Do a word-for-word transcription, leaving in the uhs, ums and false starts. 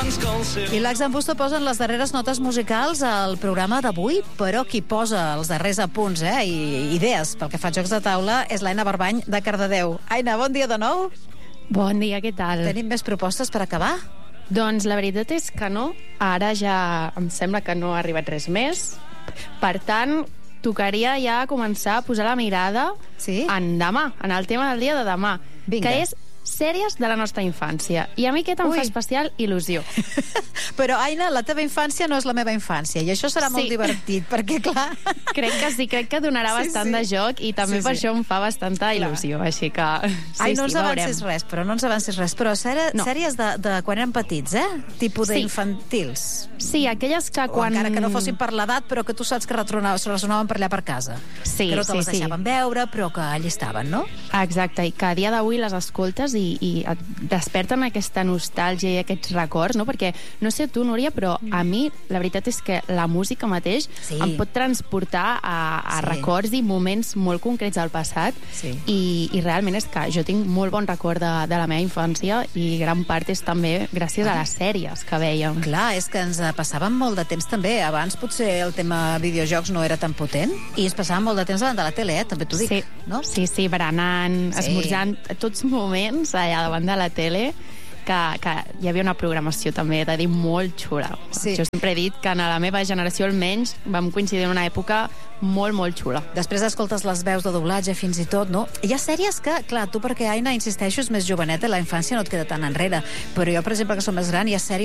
I l'Ax en Busto posen les darreres notes musicals al programa d'avui, però qui posa els darrers apunts eh, i idees pel que fa a jocs de taula és l'Aina Barbany de Cardedeu. Aina, bon dia de nou. Bon dia, què tal? Tenim més propostes per acabar? Doncs la veritat és que no. Ara ja em sembla que no ha arribat res més. Per tant, tocaria ja començar a posar la mirada sí? en demà, en el tema del dia de demà, Vinga. que és sèries de la nostra infància. I a mi aquest em Ui. fa especial il·lusió. Però, Aina, la teva infància no és la meva infància, i això serà Sí. molt divertit, perquè, clar... Crec que sí, crec que donarà Sí, bastant sí. de joc i també Sí, per sí. això em fa bastanta il·lusió, així que... Sí, Ai, no ens sí, avancis veurem. res, però no ens avancis res. Però sèrie, No. sèries de, de quan érem petits, eh? Tipus Sí. d'infantils. Sí, aquelles que O quan... encara que no fossin per l'edat, però que tu saps que retronaven, se resonaven per allà per casa. Sí, que no te sí, les sí. deixaven veure, però que allà estaven, no? Exacte, i que a dia d'avui les escoltes i, i et desperten aquesta nostàlgia i aquests records, no? Perquè, no sé tu, Núria, però a mi la veritat és que la música mateix Sí. em pot transportar a, a Sí. records i moments molt concrets del passat Sí. i, i realment és que jo tinc molt bon record de, de la meva infància i gran part és també gràcies a les sèries que vèiem. Clar, és que ens passàvem molt de temps també. Abans potser el tema videojocs no era tan potent i es passàvem molt de temps davant de la tele, eh? També t'ho dic. Sí, no? sí, sí, berenant, Sí. esmorzant, tots moments allà davant de la tele que, que hi havia una programació també, he de dir, molt xula. Sí. Jo sempre he dit que en la meva generació almenys vam coincidir en una època molt, molt xula. Després escoltes les veus de doblatge fins i tot, no? Hi ha sèries que, clar, tu perquè, Aina, insisteixo, és més joveneta, la infància no et queda tan enrere, però jo, per exemple, que som més gran, hi ha sèries